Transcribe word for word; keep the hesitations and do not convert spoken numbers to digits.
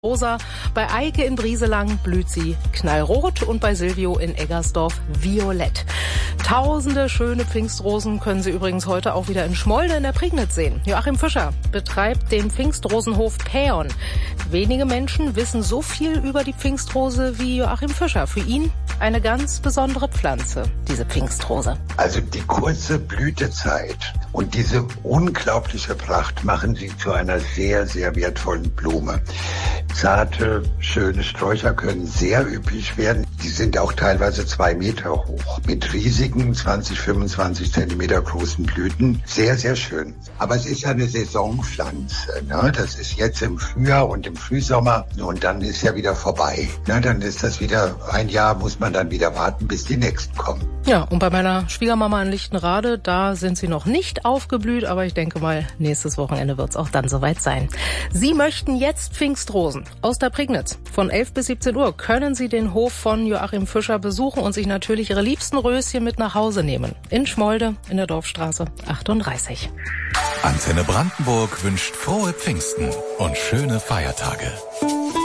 Rosa, bei Eike in Brieselang blüht sie knallrot und bei Silvio in Eggersdorf violett. Tausende schöne Pfingstrosen können Sie übrigens heute auch wieder in Schmolde in der Prignitz sehen. Joachim Fischer betreibt den Pfingstrosenhof Päon. Wenige Menschen wissen so viel über die Pfingstrose wie Joachim Fischer. Für ihn eine ganz besondere Pflanze, diese Pfingstrose. Also die kurze Blütezeit und diese unglaubliche Pracht machen sie zu einer sehr, sehr wertvollen Blume. Zarte, schöne Sträucher können sehr üppig werden. Die sind auch teilweise zwei Meter hoch. Mit riesigen zwanzig, fünfundzwanzig Zentimeter großen Blüten. Sehr, sehr schön. Aber es ist eine Saisonpflanze. Ne? Das ist jetzt im Frühjahr und im Frühsommer. Und dann ist ja wieder vorbei. Ne? Dann ist das wieder, ein Jahr muss man dann wieder warten, bis die nächsten kommen. Ja, und bei meiner Schwiegermama in Lichtenrade, da sind sie noch nicht aufgeblüht. Aber ich denke mal, nächstes Wochenende wird es auch dann soweit sein. Sie möchten jetzt Pfingstrosen aus der Prignitz. Von elf bis siebzehn Uhr können Sie den Hof von Joachim Fischer besuchen und sich natürlich Ihre liebsten Röschen mit nach Hause nehmen. In Schmolde in der Dorfstraße achtunddreißig. Antenne Brandenburg wünscht frohe Pfingsten und schöne Feiertage.